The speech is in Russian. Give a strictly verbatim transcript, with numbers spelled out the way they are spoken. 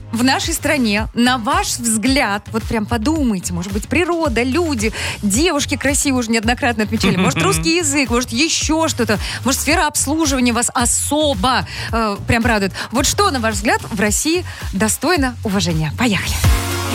в нашей стране, на ваш взгляд, вот прям подумайте, может быть, природа, люди, девушки красивые уже неоднократно отмечали, может, русский язык, может, еще что-то, может, сфера обслуживания вас особо э, прям радует. Вот что, на ваш взгляд, в России достойно уважения? Поехали!